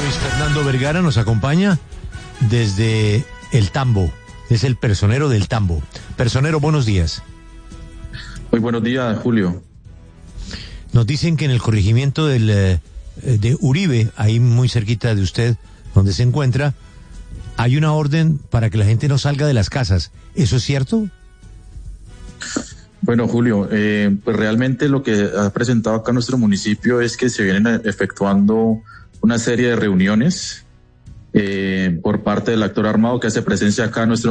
Luis Fernando Vergara nos acompaña desde el Tambo. Es el personero del Tambo. Personero, buenos días. Muy buenos días, Julio. Nos dicen que en el corregimiento de Uribe, ahí muy cerquita de usted, donde se encuentra, hay una orden para que la gente no salga de las casas. ¿Eso es cierto? Bueno, Julio, pues realmente lo que ha presentado acá nuestro municipio es que se vienen efectuando una serie de reuniones por parte del actor armado que hace presencia acá en nuestro